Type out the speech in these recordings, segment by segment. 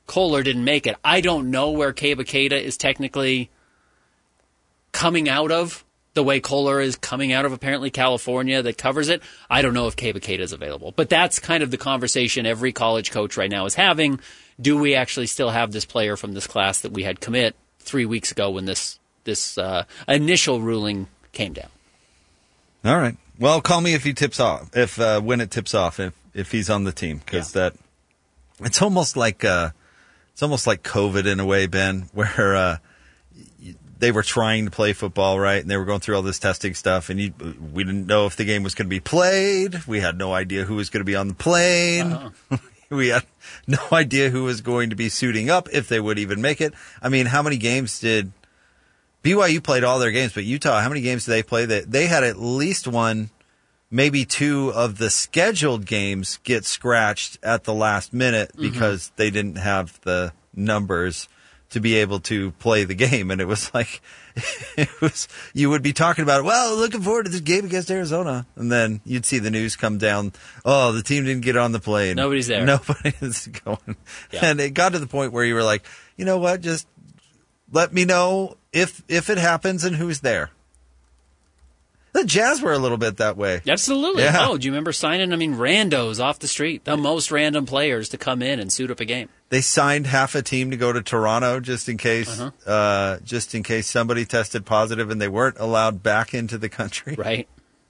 Kohler didn't make it. I don't know where Kei Ikeda is technically coming out of, the way Kohler is coming out of apparently California that covers it. I don't know if Kei Ikeda is available. But that's kind of the conversation every college coach right now is having. Do we actually still have this player from this class that we had commit 3 weeks ago when this initial ruling came down? All right. Well, call me if he tips off, when it tips off, if he's on the team, because it's almost like COVID in a way, Ben, where they were trying to play football, right, and they were going through all this testing stuff, and we didn't know if the game was going to be played. We had no idea who was going to be on the plane. Uh-huh. We had no idea who was going to be suiting up, if they would even make it. I mean, how many games did BYU played all their games, but Utah, how many games did they play? They had at least one, maybe two of the scheduled games get scratched at the last minute because they didn't have the numbers to be able to play the game. And it was like, you would be talking about, well, looking forward to this game against Arizona. And then you'd see the news come down. Oh, the team didn't get on the plane. Nobody's there. Nobody is going. Yeah. And it got to the point where you were like, you know what? Just let me know if it happens and who's there. The Jazz were a little bit that way. Absolutely. Yeah. Oh, do you remember signing, randos off the street, the most random players to come in and suit up a game? They signed half a team to go to Toronto just in case somebody tested positive and they weren't allowed back into the country. Right.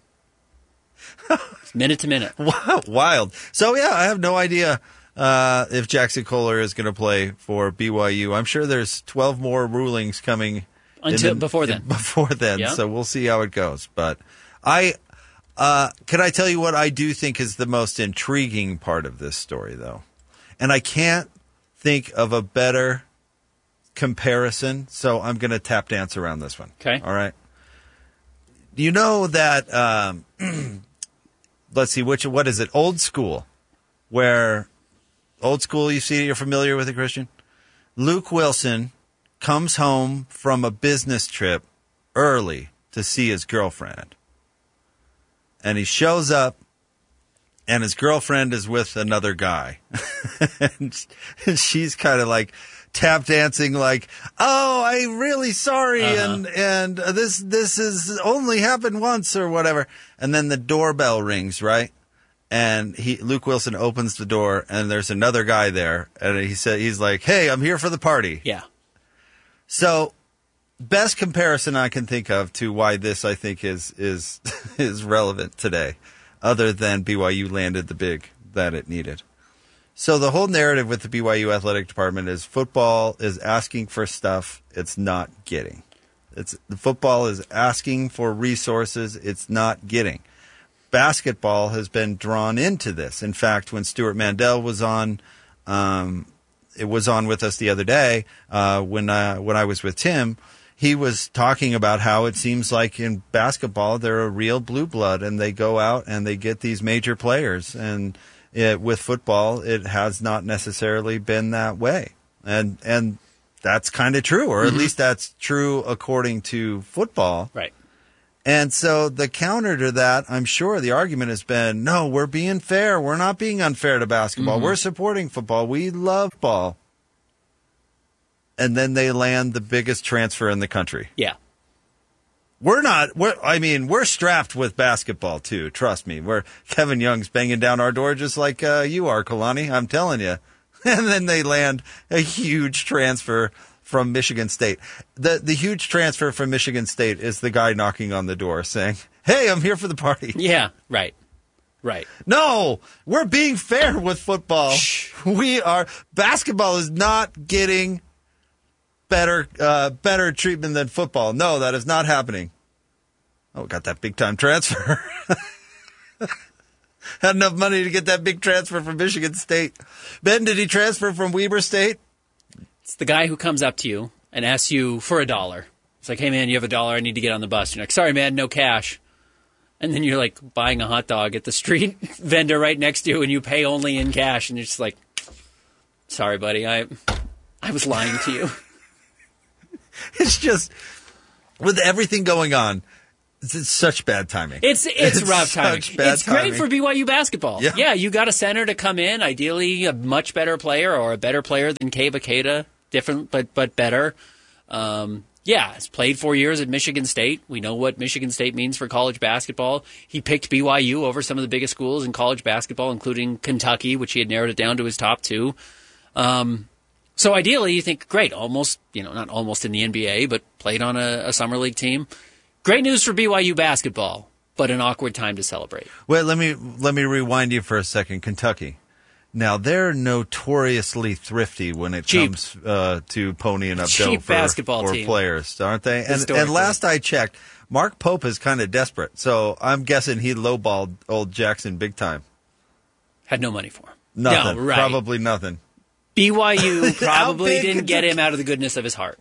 Minute to minute. Wow, wild. So, yeah, I have no idea if Jackson Kohler is going to play for BYU. I'm sure there's 12 more rulings coming before then. Yeah. So we'll see how it goes. But can I tell you what I do think is the most intriguing part of this story, though? And I can't think of a better comparison, so I'm going to tap dance around this one. Okay. All right. You know that, let's see, what is it? Old School, you're familiar with it, Christian? Luke Wilson comes home from a business trip early to see his girlfriend. And he shows up, and his girlfriend is with another guy. and she's kind of like tap dancing like, oh, I'm really sorry, and this has only happened once or whatever. And then the doorbell rings, right? And Luke Wilson opens the door, and there's another guy there, and he's like, hey, I'm here for the party. Yeah. So, best comparison I can think of to why this, I think, is relevant today, other than BYU landed the big that it needed. So the whole narrative with the BYU athletic department is football is asking for stuff it's not getting. The football is asking for resources it's not getting. Basketball has been drawn into this. In fact, when Stuart Mandel was on, it was on with us the other day when I was with Tim. He was talking about how it seems like in basketball they're a real blue blood and they go out and they get these major players. And with football, it has not necessarily been that way. And that's kind of true, or at least that's true according to football. Right. And so the counter to that, I'm sure the argument has been, no, we're being fair. We're not being unfair to basketball. We're supporting football. We love ball. And then they land the biggest transfer in the country. Yeah. We're strapped with basketball too. Trust me. Kevin Young's banging down our door just like you are, Kalani. I'm telling you. And then they land a huge transfer from Michigan State. The huge transfer from Michigan State is the guy knocking on the door saying, hey, I'm here for the party. Yeah, right. Right. No, we're being fair with football. Shh. Basketball is not getting better treatment than football. No, that is not happening. Oh, got that big time transfer. Had enough money to get that big transfer from Michigan State. Ben, did he transfer from Weber State? It's the guy who comes up to you and asks you for $1. It's like, hey, man, you have $1. I need to get on the bus. You're like, sorry, man, no cash. And then you're like buying a hot dog at the street vendor right next to you and you pay only in cash. And you're just like, sorry, buddy, I was lying to you. It's just, with everything going on, It's such bad timing. It's rough timing. It's great timing. for BYU basketball. Yeah. You got a center to come in, ideally a much better player or a better player than Kei Bakeda, different but better. Has played 4 years at Michigan State. We know what Michigan State means for college basketball. He picked BYU over some of the biggest schools in college basketball, including Kentucky, which he had narrowed it down to his top two. So ideally, you think, great, almost, not almost in the NBA, but played on a summer league team. Great news for BYU basketball, but an awkward time to celebrate. Wait, let me rewind you for a second. Kentucky. Now, they're notoriously thrifty when it comes to ponying up dough for players, aren't they? And last I checked, Mark Pope is kind of desperate, so I'm guessing he lowballed old Jackson big time. Had no money for him. Nothing. No, right. Probably nothing. BYU probably didn't get him out of the goodness of his heart.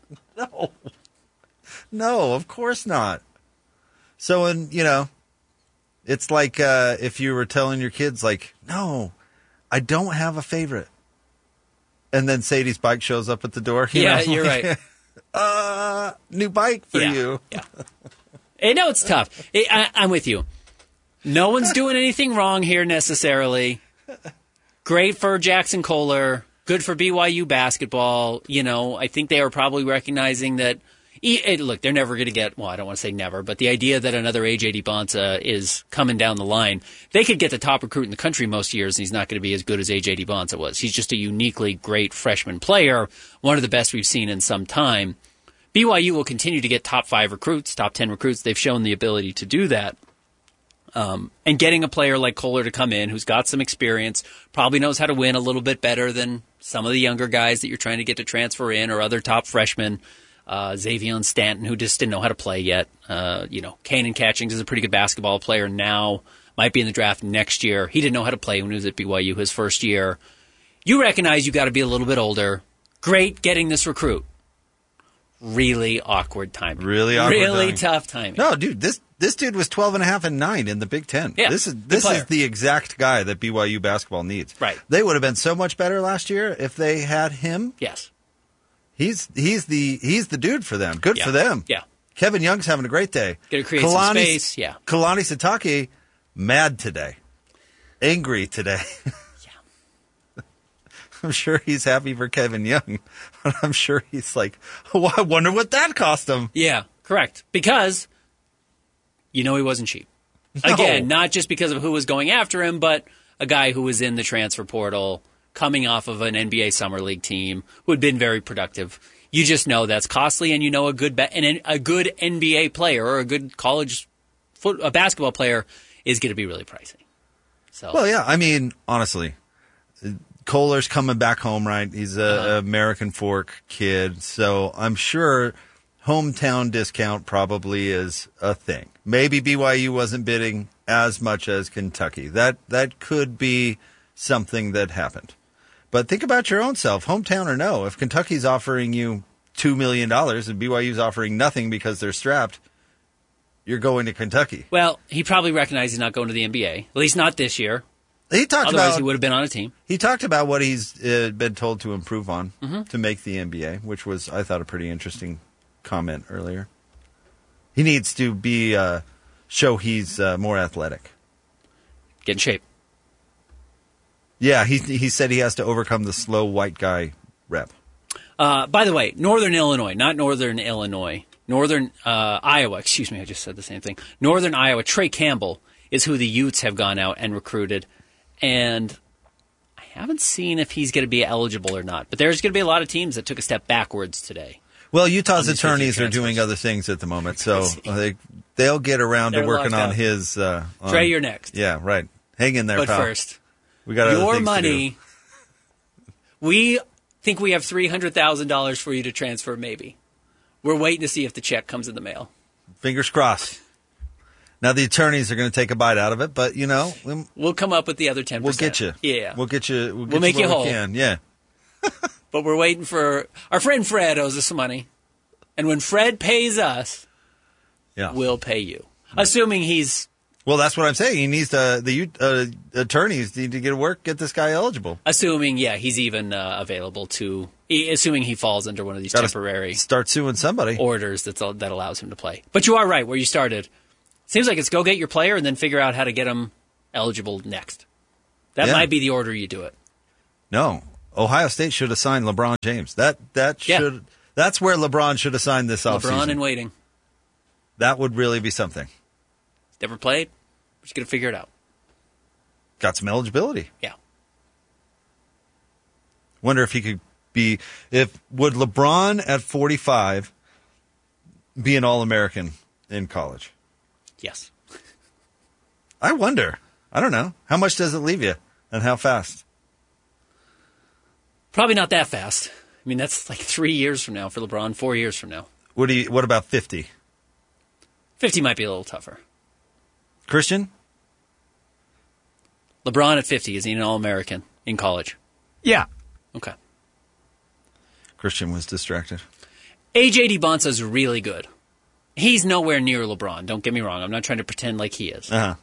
No, of course not. So, it's like if you were telling your kids, like, no, I don't have a favorite. And then Sadie's bike shows up at the door. You're right. New bike for you. Yeah. It's tough. I'm with you. No one's doing anything wrong here necessarily. Great for Jackson Kohler. Good for BYU basketball. I think they are probably recognizing that. Look, they're never going to get, I don't want to say never, but the idea that another A.J. DiBonta is coming down the line, they could get the top recruit in the country most years, and he's not going to be as good as A.J. DiBonta was. He's just a uniquely great freshman player, one of the best we've seen in some time. BYU will continue to get top 5 recruits, top 10 recruits. They've shown the ability to do that. And getting a player like Kohler to come in who's got some experience, probably knows how to win a little bit better than some of the younger guys that you're trying to get to transfer in or other top freshmen. Xavier Stanton, who just didn't know how to play yet. Kanan Catchings is a pretty good basketball player now. Might be in the draft next year. He didn't know how to play when he was at BYU his first year. You recognize you got to be a little bit older. Great getting this recruit. Really awkward timing. Really tough timing. No, dude, this dude was 12.5-9 in the Big Ten. Yeah, this is the exact guy that BYU basketball needs. Right. They would have been so much better last year if they had him. Yes. He's the dude for them. Good for them. Yeah. Kevin Young's having a great day. Got to create some space. Yeah. Kalani Sitake, mad today. Angry today. Yeah. I'm sure he's happy for Kevin Young. But I'm sure he's like, I wonder what that cost him. Yeah, correct. Because, he wasn't cheap. No. Again, not just because of who was going after him, but a guy who was in the transfer portal, coming off of an NBA Summer League team who had been very productive. You just know that's costly, and a good NBA player or a good college basketball player is going to be really pricey. So, well, yeah, I mean, honestly, Kohler's coming back home, right? He's a American Fork kid, so I'm sure hometown discount probably is a thing. Maybe BYU wasn't bidding as much as Kentucky. That could be something that happened. But think about your own self, hometown or no. If Kentucky's offering you $2 million and BYU's offering nothing because they're strapped, you're going to Kentucky. Well, he probably recognized he's not going to the NBA, at least not this year. Otherwise, he would have been on a team. He talked about what he's been told to improve on to make the NBA, which was, I thought, a pretty interesting comment earlier. He needs to show he's more athletic. Get in shape. Yeah, he said he has to overcome the slow white guy rep. By the way, Northern Illinois, not Northern Illinois. Northern Iowa, excuse me, I just said the same thing. Northern Iowa, Trey Campbell is who the Utes have gone out and recruited. And I haven't seen if he's going to be eligible or not. But there's going to be a lot of teams that took a step backwards today. Well, Utah's attorneys are doing other things at the moment, so they'll get around to working on his... Trey, you're next. Yeah, right. Hang in there, but pal. But first, we got your money... We think we have $300,000 for you to transfer, maybe. We're waiting to see if the check comes in the mail. Fingers crossed. Now, the attorneys are going to take a bite out of it, but, we'll come up with the other 10%. We'll get you. Yeah. We'll get you. We'll make you whole. We can. Yeah. But we're waiting for... Our friend Fred owes us some money. And when Fred pays us, we'll pay you. Assuming he's... Well, that's what I'm saying. He needs the attorneys need to get this guy eligible. Assuming, he's even available to... Assuming he falls under one of these temporary... Start suing somebody. Orders that allows him to play. But you are right, where you started. Seems like it's go get your player and then figure out how to get him eligible next. That might be the order you do it. No. Ohio State should have signed LeBron James. That's where LeBron should have signed this offseason. LeBron in waiting. That would really be something. Never played. We're just going to figure it out. Got some eligibility. Yeah. Wonder if he could would LeBron at 45 be an All-American in college? Yes. I wonder. I don't know. How much does it leave you and how fast? Probably not that fast. I mean, that's like 3 years from now for LeBron, 4 years from now. What about 50? 50 might be a little tougher. Christian? LeBron at 50, is he an All-American in college? Yeah. Okay. Christian was distracted. A.J. DiBonsa's really good. He's nowhere near LeBron, don't get me wrong. I'm not trying to pretend like he is. Uh-huh.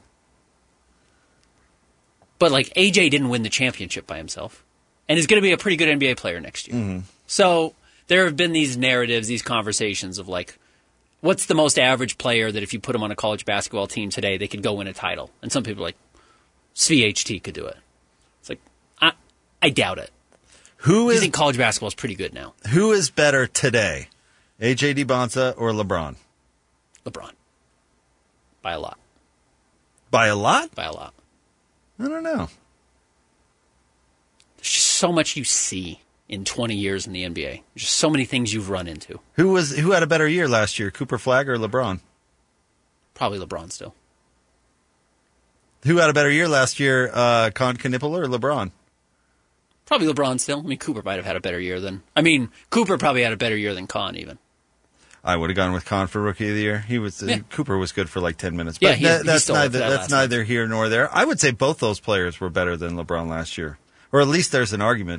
But, like, A.J. didn't win the championship by himself. And is going to be a pretty good NBA player next year. Mm-hmm. So there have been these narratives, these conversations of, like, what's the most average player that if you put him on a college basketball team today, they could go win a title? And some people are like, CHT could do it. It's like, I doubt it. I think college basketball is pretty good now. Who is better today, A.J. DiBonsa or LeBron? LeBron. By a lot. By a lot? By a lot. I don't know. There's just so much you see in 20 years in the NBA. There's just so many things you've run into. Who had a better year last year, Cooper Flagg or LeBron? Probably LeBron still. Who had a better year last year, Con Knipple or LeBron? Probably LeBron still. I mean, Cooper might have had a better year than... Cooper probably had a better year than Con even. I would have gone with Con for Rookie of the Year. Cooper was good for like 10 minutes. But that's neither here nor there. I would say both those players were better than LeBron last year. Or at least there's an argument.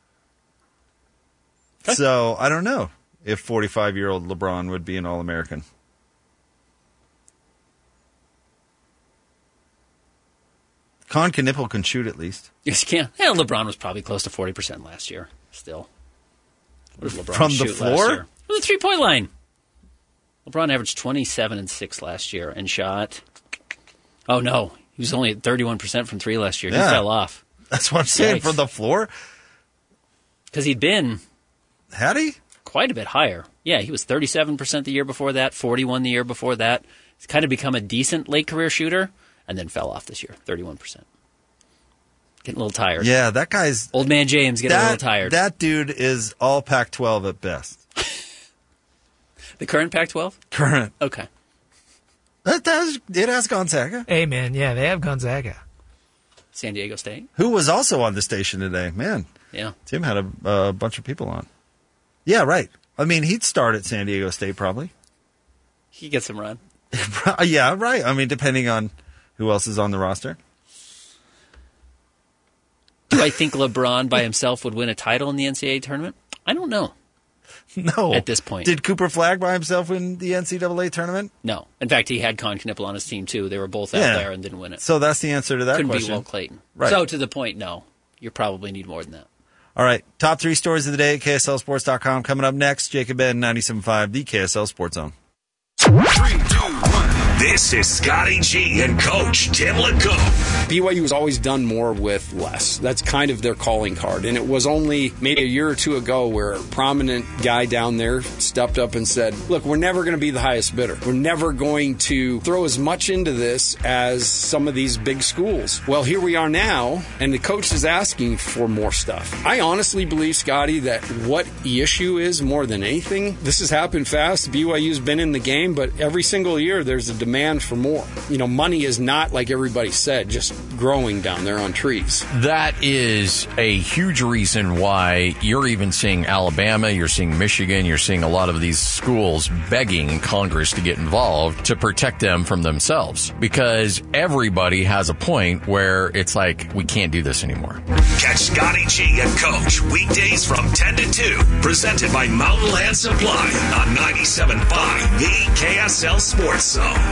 Okay. So, I don't know if 45-year-old LeBron would be an All-American. Con Knipple can shoot at least. Yes, he can. Yeah, LeBron was probably close to 40% last year. Still. What did LeBron From shoot the floor? last year? From the three-point line. LeBron averaged 27 and 6 last year and shot... Oh, no. He was only at 31% from three last year. He fell off. That's what I'm saying. From the floor? Because he'd been... Had he? Quite a bit higher. Yeah, he was 37% the year before that, 41 the year before that. He's kind of become a decent late career shooter, and then fell off this year, 31%. Getting a little tired. Yeah, that guy's... Old man James getting a little tired. That dude is all Pac-12 at best. The current Pac-12? Current. Okay. It has Gonzaga. Hey, man, yeah, they have Gonzaga. San Diego State. Who was also on the station today. Man, yeah. Tim had a bunch of people on. Yeah, right. I mean, he'd start at San Diego State probably. He gets some run. Yeah, right. I mean, depending on who else is on the roster. Do I think LeBron by himself would win a title in the NCAA tournament? I don't know. No. At this point. Did Cooper Flagg by himself win the NCAA tournament? No. In fact, he had Con Knipple on his team, too. They were both out there and didn't win it. So that's the answer to that question. question. Couldn't beat Will Clayton. Right. So to the point, no. You probably need more than that. All right. Top 3 stories of the day at KSLSports.com. Coming up next, Jacob Ben, 97.5, the KSL Sports Zone. 3, 2, 1. This is Scotty G and Coach Tim LeCoq. BYU has always done more with less. That's kind of their calling card. And it was only maybe a year or two ago where a prominent guy down there stepped up and said, look, we're never going to be the highest bidder. We're never going to throw as much into this as some of these big schools. Well, here we are now, and the coach is asking for more stuff. I honestly believe, Scotty, that what the issue is more than anything, this has happened fast. BYU's been in the game, but every single year there's a demand for more. You know, money is not, like everybody said, just growing down there on trees. That is a huge reason why you're even seeing Alabama, you're seeing Michigan, you're seeing a lot of these schools begging Congress to get involved to protect them from themselves. Because everybody has a point where it's like, we can't do this anymore. Catch Scotty G and Coach weekdays from 10 to 2. Presented by Mountain Land Supply on 97.5, the KSL Sports Zone.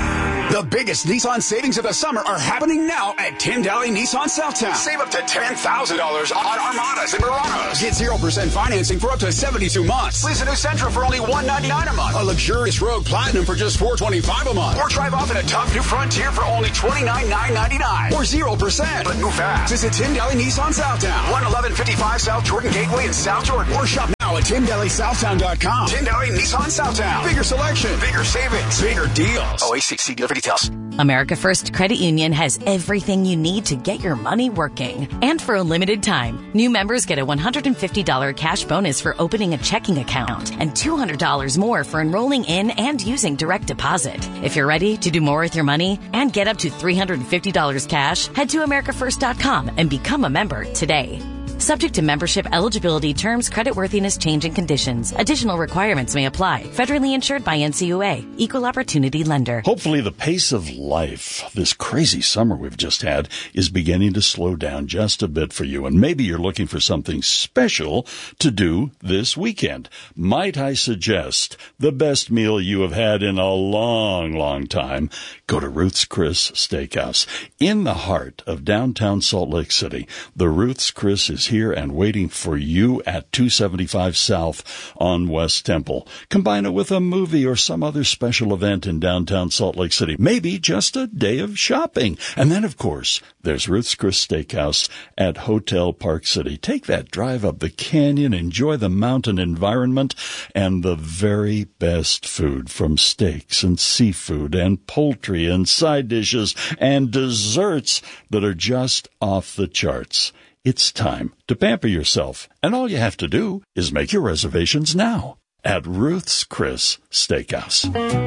The biggest Nissan savings of the summer are happening now at Tim Daly Nissan Southtown. Save up to $10,000 on Armadas and Muranos. Get 0% financing for up to 72 months. Lease a new Sentra for only $199 a month. A luxurious Rogue Platinum for just $425 a month. Or drive off in a top new Frontier for only $29,999. Or 0%. But move fast. Visit Tim Daly Nissan Southtown. 11155 South Jordan Gateway in South Jordan. Or shop now at TimDalySouthtown.com. Tim Daly Nissan Southtown. Bigger selection. Bigger savings. Bigger deals. OAC, see dealer for details. America First Credit Union has everything you need to get your money working. And for a limited time, new members get a $150 cash bonus for opening a checking account and $200 more for enrolling in and using direct deposit. If you're ready to do more with your money and get up to $350 cash, head to AmericaFirst.com and become a member today. Subject to membership, eligibility, terms, creditworthiness, changing conditions. Additional requirements may apply. Federally insured by NCUA. Equal Opportunity Lender. Hopefully the pace of life, this crazy summer we've just had, is beginning to slow down just a bit for you. And maybe you're looking for something special to do this weekend. Might I suggest the best meal you have had in a long, long time? Go to Ruth's Chris Steakhouse. In the heart of downtown Salt Lake City, the Ruth's Chris is here and waiting for you at 275 South on West Temple. Combine it with a movie or some other special event in downtown Salt Lake City. Maybe just a day of shopping. And then, of course, there's Ruth's Chris Steakhouse at Hotel Park City. Take that drive up the canyon, enjoy the mountain environment, and the very best food from steaks and seafood and poultry and side dishes and desserts that are just off the charts. It's time to pamper yourself, and all you have to do is make your reservations now at Ruth's Chris Steakhouse.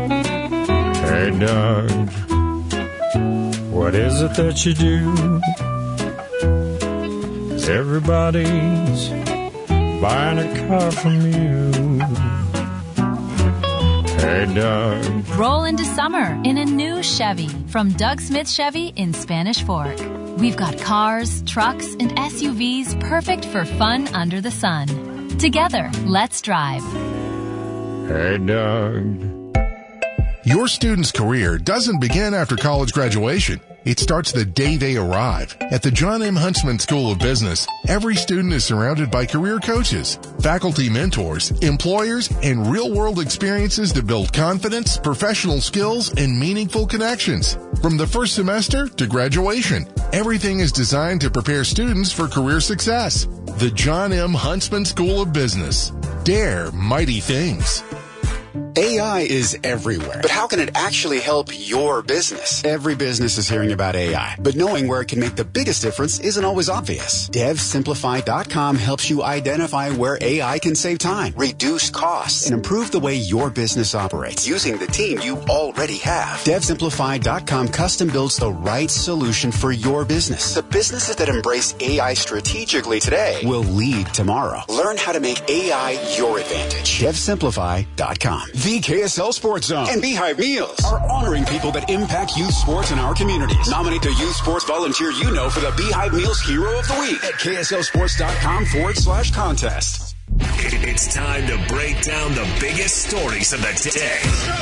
Hey, Doug, what is it that you do? Everybody's buying a car from you. Hey, Doug. Roll into summer in a new Chevy from Doug Smith Chevy in Spanish Fork. We've got cars, trucks, and SUVs perfect for fun under the sun. Together, let's drive. Hey, Doug. Your student's career doesn't begin after college graduation. It starts the day they arrive. At the John M. Huntsman School of Business, every student is surrounded by career coaches, faculty mentors, employers, and real-world experiences to build confidence, professional skills, and meaningful connections. From the first semester to graduation, everything is designed to prepare students for career success. The John M. Huntsman School of Business. Dare mighty things. AI is everywhere, but how can it actually help your business? Every business is hearing about AI, but knowing where it can make the biggest difference isn't always obvious. DevSimplify.com helps you identify where AI can save time, reduce costs, and improve the way your business operates using the team you already have. DevSimplify.com custom builds the right solution for your business. The businesses that embrace AI strategically today will lead tomorrow. Learn how to make AI your advantage. DevSimplify.com. The KSL Sports Zone and Beehive Meals are honoring people that impact youth sports in our communities. Nominate the youth sports volunteer you know for the Beehive Meals Hero of the Week at KSLSports.com/contest. It's time to break down the biggest stories of the day.